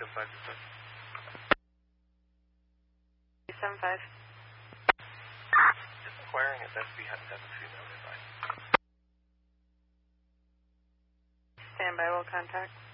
5 to 6. 375. Just inquiring if SB has a female nearby. Stand by, will contact.